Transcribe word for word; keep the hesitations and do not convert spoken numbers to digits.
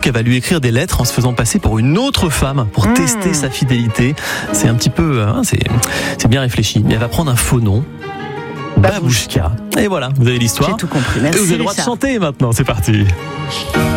qu'elle va lui écrire des lettres en se faisant passer pour une autre femme pour mmh. tester sa fidélité. C'est un petit peu, hein, c'est, c'est bien réfléchi. Mais elle va prendre un faux nom. Babouchka. Et voilà, vous avez l'histoire. J'ai tout compris. Merci. Et vous avez le droit de chanter maintenant. C'est parti.